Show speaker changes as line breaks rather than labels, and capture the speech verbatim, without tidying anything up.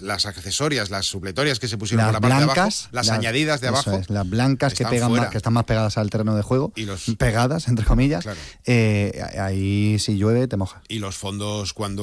las accesorias, las supletorias que se pusieron
Las
por la parte
blancas,
de abajo, las, las añadidas de abajo,
es, las blancas que, pegan más, que están más pegadas al terreno de juego,
y los,
pegadas, entre comillas,
claro.
eh, ahí si llueve te moja.
Y los fondos cuando